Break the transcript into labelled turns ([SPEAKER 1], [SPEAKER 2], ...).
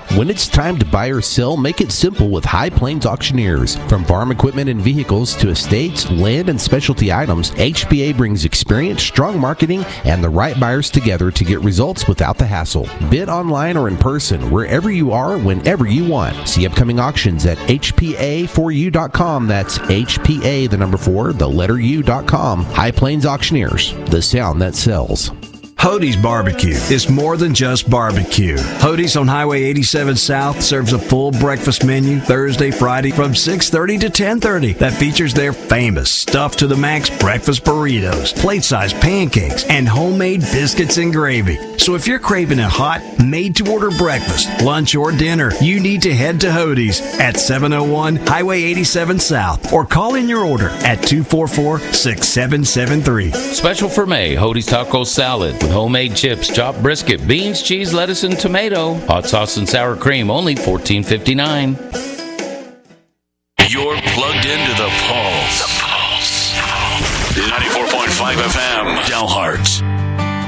[SPEAKER 1] When it's time to buy or sell, make it simple with High Plains Auctioneers. From farm equipment and vehicles to estates, land, and specialty items, HPA brings experience, strong marketing, and the right buyers together to get results without the hassle. Bid online or in person, wherever you are, whenever you want. See upcoming auctions at HPA4U.com. That's HPA, the number 4, the letter U.com. High Plains Auctioneers, the sound that sells.
[SPEAKER 2] Hody's Barbecue is more than just barbecue. Hody's on Highway 87 South serves a full breakfast menu Thursday, Friday from 6:30 to 10:30 that features their famous stuffed to the max breakfast burritos, plate-sized pancakes, and homemade biscuits and gravy. So if you're craving a hot, made-to-order breakfast, lunch, or dinner, you need to head to Hody's at 701 Highway 87 South or call in your order at 244-6773.
[SPEAKER 3] Special for May, Hody's Taco Salad with homemade chips, chopped brisket, beans, cheese, lettuce, and tomato. Hot sauce and sour cream, only $14.59.
[SPEAKER 4] You're plugged into the Pulse. 94.5 FM, Dalhart.